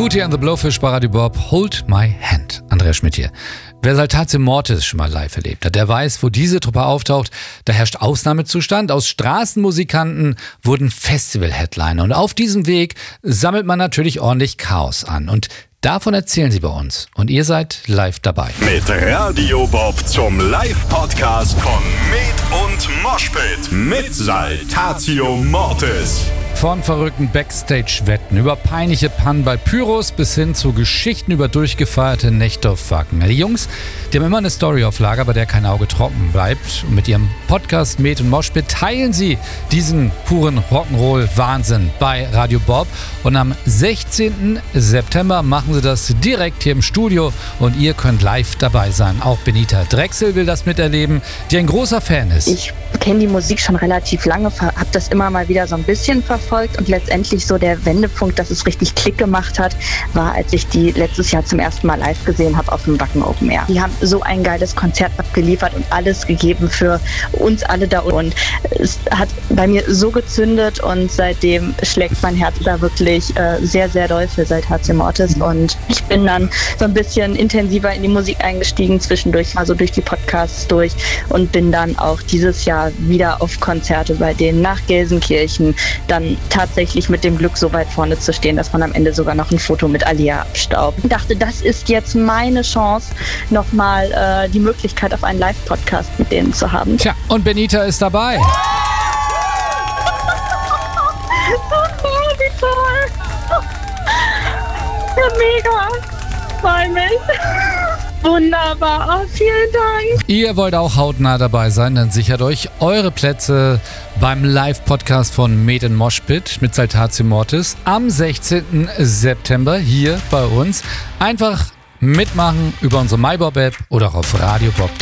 Booty and the Blowfish bei Radio Bob, Hold My Hand. Andreas Schmidt hier. Wer Saltatio Mortis schon mal live erlebt hat, der weiß, wo diese Truppe auftaucht, da herrscht Ausnahmezustand. Aus Straßenmusikanten wurden Festival-Headliner. Und auf diesem Weg sammelt man natürlich ordentlich Chaos an. Und davon erzählen sie bei uns. Und ihr seid live dabei. Mit Radio Bob zum Live-Podcast von Med und Moshpit mit Saltatio Mortis. Von verrückten Backstage-Wetten über peinliche Pannen bei Pyros bis hin zu Geschichten über durchgefeierte Nächte auf Wacken. Die Jungs, die haben immer eine Story auf Lager, bei der kein Auge trocken bleibt. Und mit ihrem Podcast Med und Moshpit teilen sie diesen puren Rock'n'Roll-Wahnsinn bei Radio Bob. Und am 16. September machen sie das direkt hier im Studio und ihr könnt live dabei sein. Auch Benita Drechsel will das miterleben, die ein großer Fan ist. Ich kenne die Musik schon relativ lange, habe das immer mal wieder so ein bisschen verfolgt und letztendlich so der Wendepunkt, dass es richtig Klick gemacht hat, war, als ich die letztes Jahr zum ersten Mal live gesehen habe auf dem Wacken Open Air. Die haben so ein geiles Konzert abgeliefert und alles gegeben für uns alle da und es hat bei mir so gezündet und seitdem schlägt mein Herz da wirklich sehr, sehr doll für Saltatio Mortis und ich bin dann so ein bisschen intensiver in die Musik eingestiegen, zwischendurch mal so durch die Podcasts durch und bin dann auch dieses Jahr wieder auf Konzerte bei denen nach Gelsenkirchen, dann tatsächlich mit dem Glück so weit vorne zu stehen, dass man am Ende sogar noch ein Foto mit Alia abstaubt. Ich dachte, das ist jetzt meine Chance, nochmal die Möglichkeit auf einen Live-Podcast mit denen zu haben. Tja, und Benita ist dabei. Wie toll! Ja, mega! Freue mich! Wunderbar, vielen Dank. Ihr wollt auch hautnah dabei sein, dann sichert euch eure Plätze beim Live-Podcast von Med und Moshpit mit Saltatio Mortis am 16. September hier bei uns. Einfach mitmachen über unsere MyBob-App oder auch auf radiobob.de.